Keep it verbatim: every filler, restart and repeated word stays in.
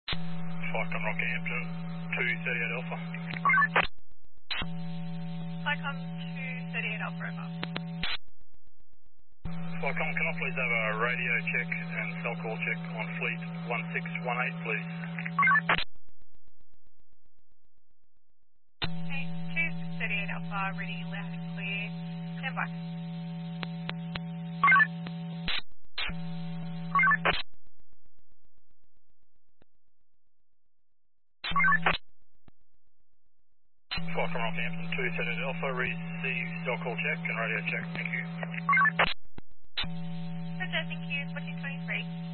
Falcon Rockhampton, two thirty-eight Alpha. Falcon two thirty-eight Alpha, over. Falcon, can I please have a radio check and cell call check on fleet one six one eight, please? Okay, two thirty-eight Alpha, ready, loud and clear. Stand by. Falcon Rockhampton, two thirty-eight Alpha, receive cell call check and radio check, thank you. Roger, thank you, fourteen twenty-three.